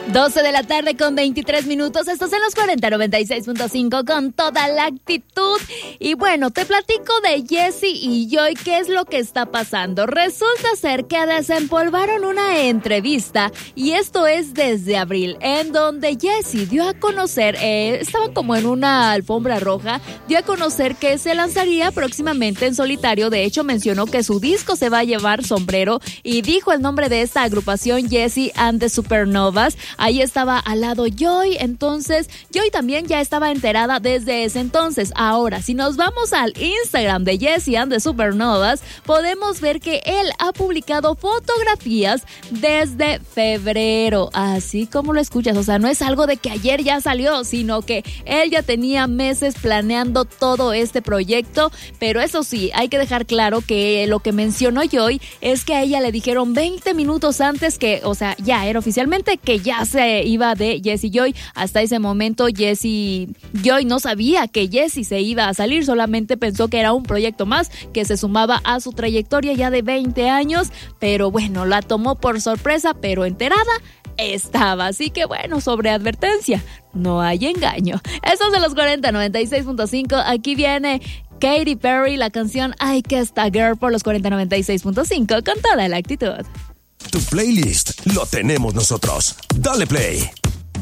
12 de la tarde con 23 minutos. Estás en los 4096.5 con toda la actitud. Y bueno, te platico de Jessie y Joy. ¿Qué es lo que está pasando? Resulta ser que desempolvaron una entrevista, y esto es desde abril, en donde Jessie dio a conocer, estaba como en una alfombra roja, dio a conocer que se lanzaría próximamente en solitario. De hecho, mencionó que su disco se va a llevar sombrero y dijo el nombre de esta agrupación, Jessie and the Supernovas. Ahí estaba al lado Joy, entonces Joy también ya estaba enterada desde ese entonces. Ahora, si nos vamos al Instagram de Jessie and the Supernovas, podemos ver que él ha publicado fotografías desde febrero, así como lo escuchas. O sea, no es algo de que ayer ya salió, sino que él ya tenía meses planeando todo este proyecto. Pero eso sí, hay que dejar claro que lo que mencionó Joy es que a ella le dijeron 20 minutos antes que, o sea, ya era oficialmente que ya se iba de Jessie Joy. Hasta ese momento Joy no sabía que Jessie se iba a salir, solamente pensó que era un proyecto más que se sumaba a su trayectoria ya de 20 años, pero bueno, la tomó por sorpresa, pero enterada estaba. Así que bueno, sobre advertencia, no hay engaño. Estos de los 4096.5, aquí viene Katy Perry, la canción I Kissed a Girl por los 4096.5 con toda la actitud. Tu playlist lo tenemos nosotros. Dale play.